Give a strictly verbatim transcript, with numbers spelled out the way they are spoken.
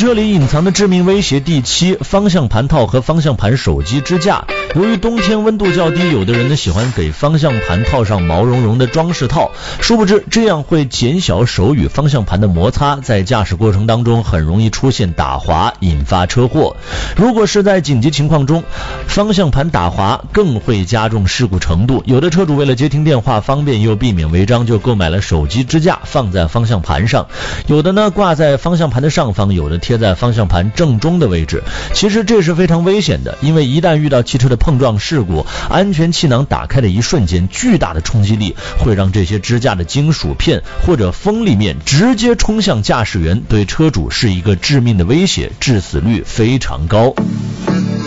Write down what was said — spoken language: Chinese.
车里隐藏的致命威胁第七，方向盘套和方向盘手机支架。由于冬天温度较低，有的人呢喜欢给方向盘套上毛茸茸的装饰套，殊不知这样会减小手与方向盘的摩擦，在驾驶过程当中很容易出现打滑，引发车祸。如果是在紧急情况中，方向盘打滑更会加重事故程度。有的车主为了接听电话方便又避免违章，就购买了手机支架放在方向盘上，有的呢挂在方向盘的上方，有的贴在方向盘正中的位置。其实这是非常危险的，因为一旦遇到汽车的碰撞事故，安全气囊打开的一瞬间，巨大的冲击力会让这些支架的金属片或者锋利面直接冲向驾驶员，对车主是一个致命的威胁，致死率非常高。